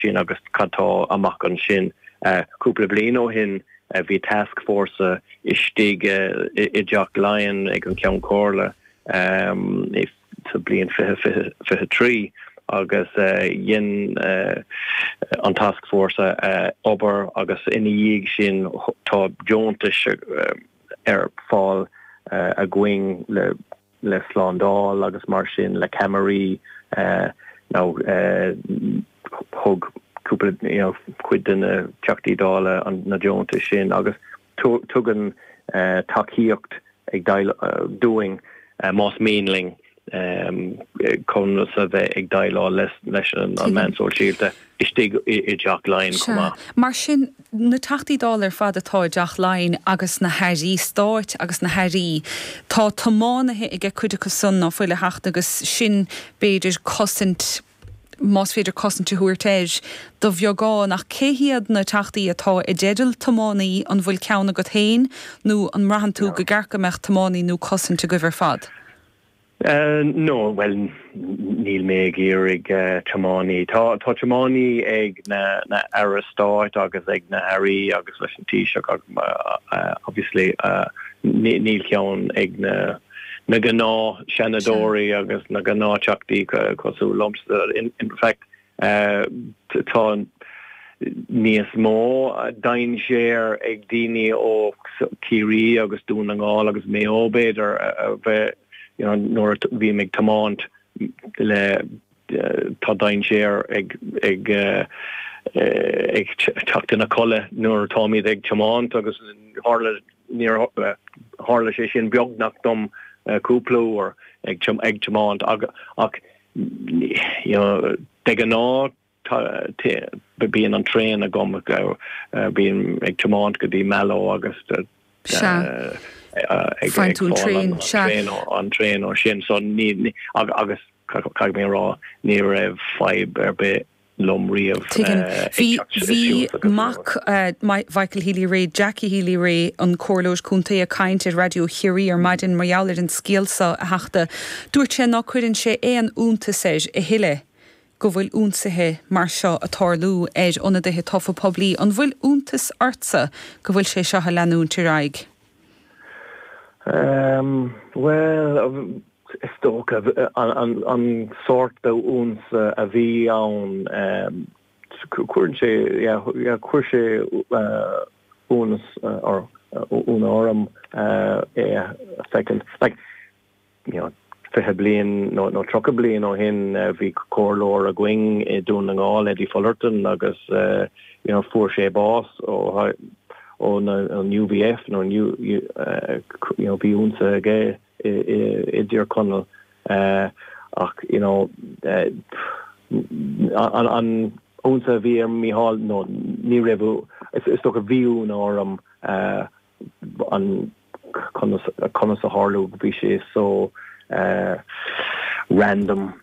sin agus catá amach an sin cúpla bliain ó hin bhí task force istig I Jack Lyon ag an ceann cóirla if sa bliain 23 agus yin an task force ober agus ina dhéag sin tá jóntais fáil a going le Slándáil agus mar sin le Camarí hug cúpla cuid na teachtaí dála an na jóntais sin agus tugan takeíocht ag doing más ménling chun sa bheith ag dailá leis an mansóil síolte istig I Jack Lyon cuma. Mar sin na $80 fad atá Jack Lyon agus na hairí stáit agus na hairí tá tománathe ag cuide go sun á foiile hecht agus sin beidir cosint más féidir cosint te thuairtéis do bheagá nach céhiad na teachtaí atá I dédal tománaí an bhfuil ceanna go tain nó an mrahan tú go garcameach tománaí nó cosint go bhar fad. No, well, níl mé ag Tomani. Tá Tomani ag na Aristáit agus ag na Harry agus leis an Taoiseach obviously níl ceann ag na gná Shanadori agus na gná teachtaí cosú lomsa. In fact, tá níos mó dain séir ag daoine ó Kiri agus Dúnagáil agus méóbéid ar bheith nor bhí mig tamánt le tá dain séir ag teachtain na colle nuair táimid ag tamánt agus hála sé sin beagnach dom cúplú or ag tamánt ach de an ná bíon an tréin a gom bíon ag tamánt go dtí meló agus Fantún tréin an tréin or sin so ní agus cag mé rá ní raibh fibe ar bit lomríomh hí mac Michael Healy Ray, Jackie Healy Ray an córlóis cúntaí a cainte radio chiirí ar maidin marjouler an scéalsa a heachta dúirt sé nach chuirann sé an únta séis I hiile go bhfuil únsathe mar seo a tarlú éid onna dethe tofa poblí an bhfuil úntas artsa go bhfuil sé seo leanún tiraig. Well, stoke an sort of ons a vi on kurse ons or unorum second like fe blian no trocha blian o hin vi corlor a gwing doing all Eddie Fullerton agus for sé boss or on UVF no new be unse ge dear Connell an unse vi mi hall no ni revu it's toch a view or an Connell sa harlo vi sé so random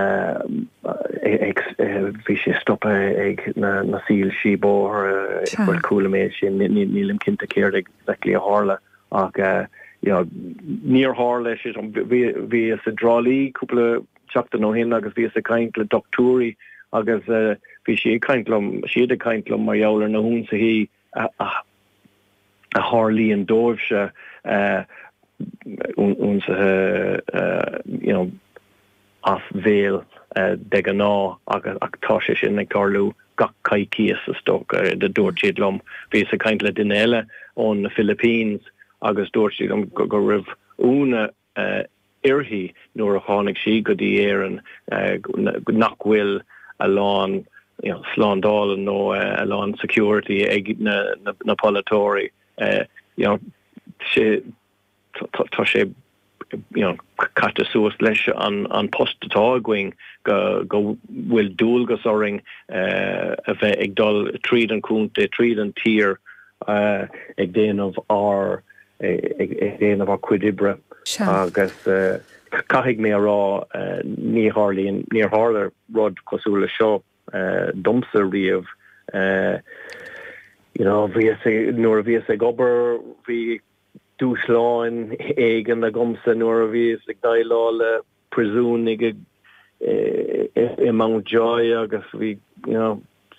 vi sé stoppe ag na síl síbor cool mé sin nílim kinte keir exactly a harle ach near harle vi is a drolí couple chapter no hin agus vi a kaintle doctori agus vi sé kaintlum siad a kaintlum mar jouler na hún sa hi a harlí an dóibse as véel de gan ná ag tá sé sin ag tarlú gach caiicias a sto de dúirtíadlum vís a kaintle din eile ón na Philippines agus dúirtíadlum go rih úna irhí nuair a tháinig si go dtí éireann nachhfuil a lán Slándáil nó a lán security ag na polytóry sé tá sé cata suas leis an postatá going go bhfuil dúlgus oring a bheith ag dul tríd an cúnta tríd an tír ag déanamh cuidibre agus caithigh mé rá ní hálar rud cosúla seo domsa riamh nuair a bhí ag obair bhí dúsláin éigen a gomsa nuair a bhís ag dailá le presún ag i Mount Joy agus bhí